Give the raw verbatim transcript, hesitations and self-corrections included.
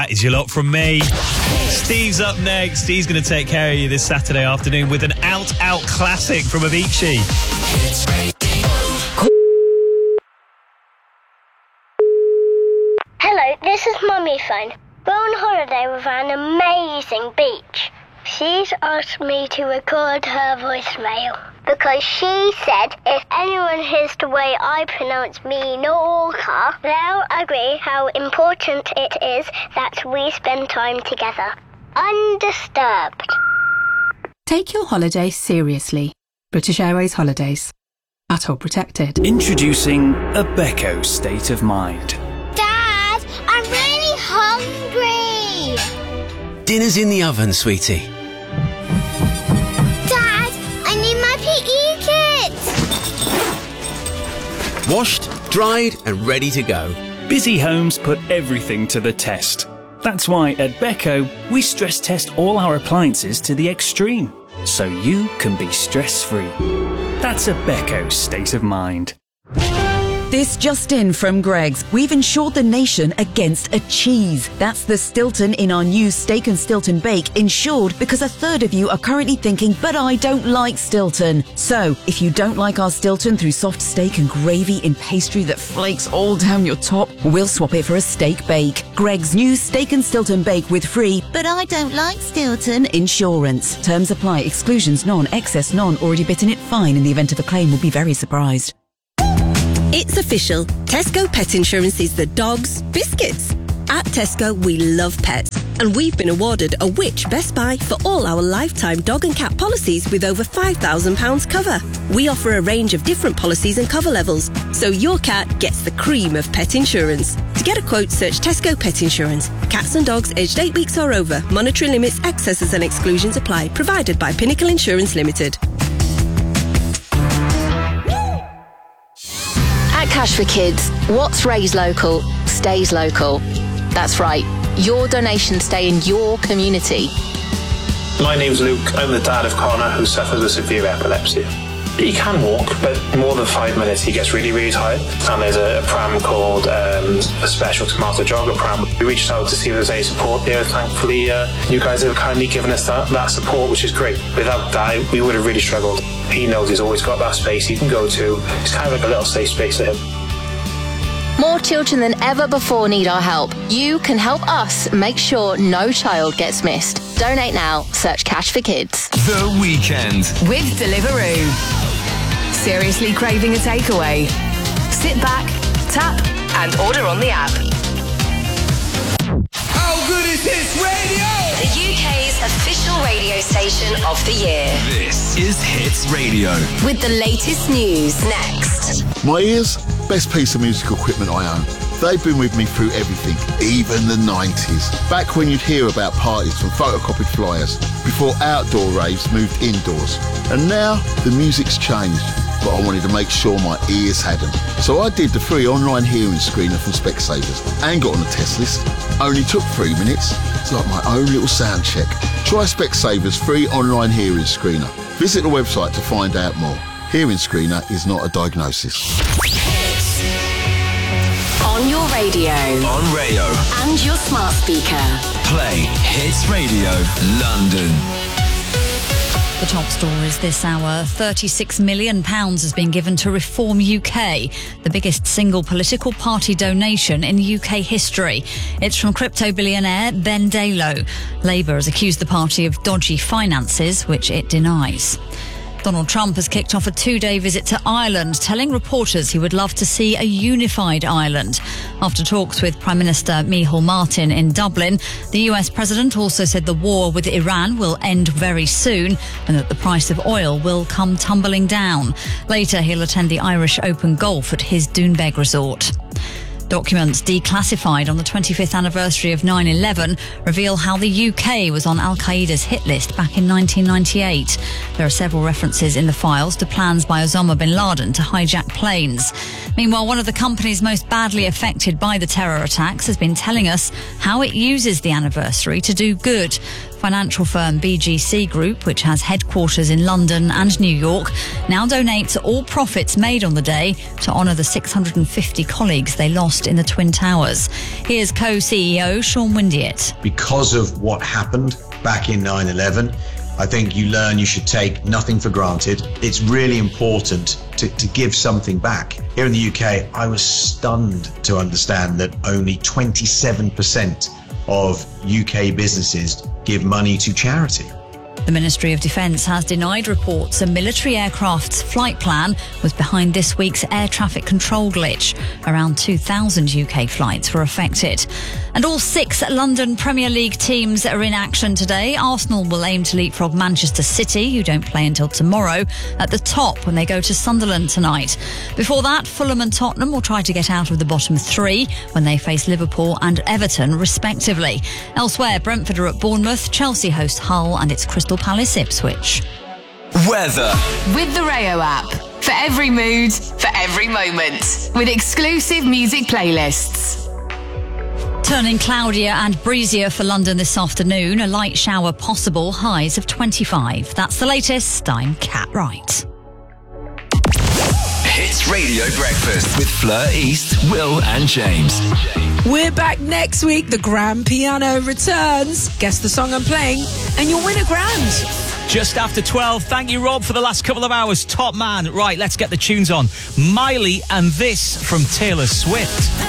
That is your lot from me. Steve's up next. He's going to take care of you this Saturday afternoon with an out-out classic from Avicii. Hello, this is Mummy phone. We're on holiday with an amazing beach. She's asked me to record her voicemail because she said if anyone hears the way I pronounce Minorca, they'll agree how important it is that we spend time together. Undisturbed. Take your holiday seriously. British Airways Holidays. At all protected. Introducing a Becco State of Mind. Dad, I'm really hungry. Dinner's in the oven, sweetie. Dad, I need my P E kit. Washed, dried and ready to go. Busy homes put everything to the test. That's why at Becco, we stress test all our appliances to the extreme, so you can be stress-free. That's a Becco State of Mind. This just in from Greggs. We've insured the nation against a cheese. That's the Stilton in our new Steak and Stilton Bake, insured because a third of you are currently thinking, but I don't like Stilton. So, if you don't like our Stilton through soft steak and gravy in pastry that flakes all down your top, we'll swap it for a steak bake. Greggs' new Steak and Stilton Bake with free, but I don't like Stilton insurance. Terms apply. Exclusions none. Excess none. Already bitten it fine. In the event of a claim, will be very surprised. It's official. Tesco Pet Insurance is the dog's biscuits. At Tesco, we love pets, and we've been awarded a Which Best Buy for all our lifetime dog and cat policies with over five thousand pounds cover. We offer a range of different policies and cover levels, so your cat gets the cream of pet insurance. To get a quote, search Tesco Pet Insurance. Cats and dogs aged eight weeks or over. Monetary limits, excesses and exclusions apply. Provided by Pinnacle Insurance Limited. At Cash for Kids, what's raised local stays local. That's right, your donations stay in your community. My name's Luke. I'm the dad of Connor, who suffers with severe epilepsy. He can walk, but more than five minutes he gets really, really tired. And there's a, a pram called um, a Special Tomato Jogger pram. We reached out to see if there's any support there. Thankfully, uh, you guys have kindly given us that, that support, which is great. Without that, we would have really struggled. He knows he's always got that space he can go to. It's kind of like a little safe space for him. More children than ever before need our help. You can help us make sure no child gets missed. Donate now. Search Cash for Kids. The Weekend with Deliveroo. Seriously craving a takeaway? Sit back, tap, and order on the app. How good is this radio? The U K's official radio station of the year. This is Hits Radio. With the latest news next. My ears, best piece of musical equipment I own. They've been with me through everything, even the nineties. Back when you'd hear about parties from photocopied flyers, before outdoor raves moved indoors. And now, the music's changed, but I wanted to make sure my ears had them. So I did the free online hearing screener from Specsavers and got on the test list. Only took three minutes. It's like my own little sound check. Try Specsavers free online hearing screener. Visit the website to find out more. Hearing screener is not a diagnosis. On your radio. On Rayo. And your smart speaker. Play Hits Radio London. The top stories this hour. thirty-six million pounds has been given to Reform U K, the biggest single political party donation in U K history. It's from crypto billionaire Ben Dalo. Labour has accused the party of dodgy finances, which it denies. Donald Trump has kicked off a two-day visit to Ireland, telling reporters he would love to see a unified Ireland. After talks with Prime Minister Micheál Martin in Dublin, the U S president also said the war with Iran will end very soon and that the price of oil will come tumbling down. Later, he'll attend the Irish Open Golf at his Doonbeg resort. Documents declassified on the twenty-fifth anniversary of nine eleven reveal how the U K was on Al-Qaeda's hit list back in nineteen ninety-eight. There are several references in the files to plans by Osama bin Laden to hijack planes. Meanwhile, one of the companies most badly affected by the terror attacks has been telling us how it uses the anniversary to do good. Financial firm B G C Group, which has headquarters in London and New York, now donates all profits made on the day to honour the six hundred fifty colleagues they lost in the Twin Towers. Here's co-C E O Sean Windiett. Because of what happened back in nine eleven, I think you learn you should take nothing for granted. It's really important to, to give something back. Here in the U K, I was stunned to understand that only twenty-seven percent of U K businesses give money to charity. The Ministry of Defence has denied reports a military aircraft's flight plan was behind this week's air traffic control glitch. Around two thousand U K flights were affected. And all six London Premier League teams are in action today. Arsenal will aim to leapfrog Manchester City, who don't play until tomorrow, at the top when they go to Sunderland tonight. Before that, Fulham and Tottenham will try to get out of the bottom three when they face Liverpool and Everton, respectively. Elsewhere, Brentford are at Bournemouth, Chelsea host Hull, and it's Crystal Palace Ipswich. Weather. With the Rayo app. For every mood, for every moment. With exclusive music playlists. Turning cloudier and breezier for London this afternoon. A light shower possible, highs of twenty-five. That's the latest. I'm Kat Wright. Hits Radio Breakfast with Fleur East, Will and James. We're back next week. The Grand Piano returns. Guess the song I'm playing and you'll win a grand. Just after twelve. Thank you, Rob, for the last couple of hours. Top man. Right, let's get the tunes on. Miley and this from Taylor Swift.